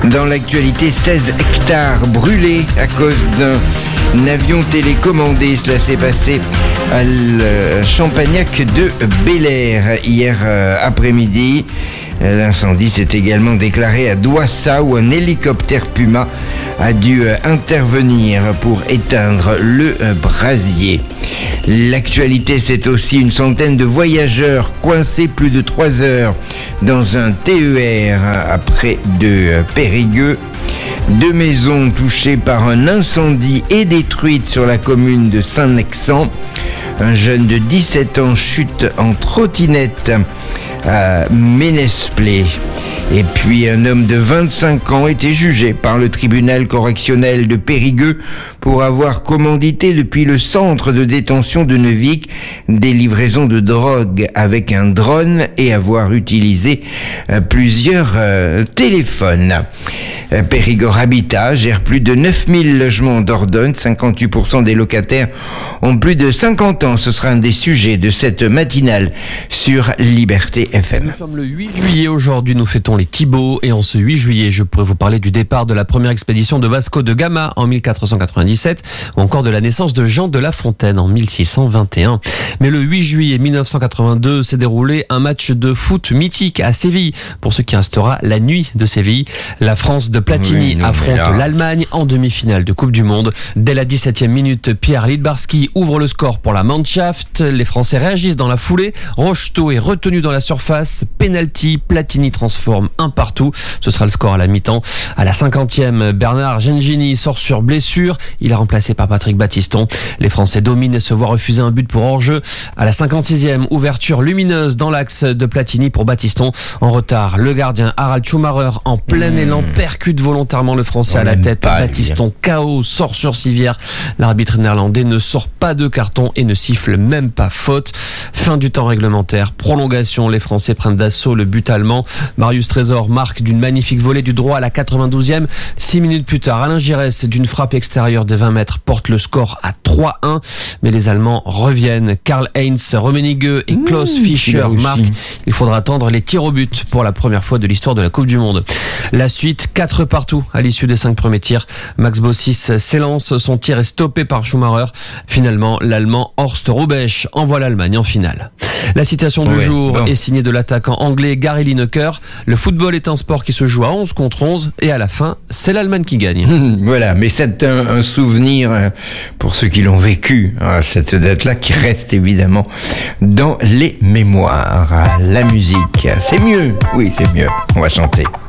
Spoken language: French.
Dans l'actualité, 16 hectares brûlés à cause d'un avion télécommandé. Cela s'est passé à Champagnac de Bel-Air hier après-midi. L'incendie s'est également déclaré à Douassa où un hélicoptère Puma a dû intervenir pour éteindre le brasier. L'actualité, c'est aussi une centaine de voyageurs coincés plus de 3 heures dans un TER près de Périgueux. 2 maisons touchées par un incendie et détruites sur la commune de Saint-Nexan. Un jeune de 17 ans chute en trottinette à Ménesplé. Et puis un homme de 25 ans était jugé par le tribunal correctionnel de Périgueux pour avoir commandité depuis le centre de détention de Neuvic des livraisons de drogue avec un drone et avoir utilisé plusieurs téléphones. Périgord Habitat gère plus de 9000 logements en Dordogne. 58% des locataires ont plus de 50 ans. Ce sera un des sujets de cette matinale sur Liberté FM. Nous sommes le 8 juillet aujourd'hui, nous fêtons les Thibauts et en ce 8 juillet, je pourrais vous parler du départ de la première expédition de Vasco de Gama en 1497 ou encore de la naissance de Jean de La Fontaine en 1621. Mais le 8 juillet 1982 s'est déroulé un match de foot mythique à Séville, pour ce qui restera la nuit de Séville. La France de Platini affronte l'Allemagne en demi-finale de Coupe du Monde. Dès la 17e minute, Pierre Lidbarski ouvre le score pour la Mannschaft. Les Français réagissent dans la foulée. Rocheteau est retenu dans la surface. Penalty, Platini transforme un partout. Ce sera le score à la mi-temps. À la 50e, Bernard Gengini sort sur blessure. Il est remplacé par Patrick Battiston. Les Français dominent et se voient refuser un but pour hors-jeu. À la 56e, ouverture lumineuse dans l'axe de Platini pour Battiston. En retard, le gardien Harald Schumacher en plein élan percute volontairement le Français à la tête. Battiston KO sort sur civière. L'arbitre néerlandais ne sort pas de carton et ne siffle même pas faute. Fin du temps réglementaire, prolongation, les Français prennent d'assaut le but allemand. Marius Trésor marque d'une magnifique volée du droit à la 92e. 6 minutes plus tard, Alain Giresse d'une frappe extérieure de 20 mètres porte le score à 3-1. Mais les Allemands reviennent. Karl-Heinz Rummenigge et Klaus Fischer marquent. Il faudra attendre les tirs au but pour la première fois de l'histoire de la Coupe du Monde. La suite, 4 partout à l'issue des 5 premiers tirs. Max Bossis s'élance, son tir est stoppé par Schumacher. Finalement, l'Allemand Horst Hrubesch envoie l'Allemagne en finale. La citation du jour est signée de l'attaquant anglais Gary Lineker. Le football est un sport qui se joue à 11 contre 11 et à la fin, c'est l'Allemagne qui gagne. Voilà, mais c'est un souvenir pour ceux qui l'ont vécu, cette date-là qui reste évidemment dans les mémoires. La musique, c'est mieux, oui c'est mieux, on va chanter.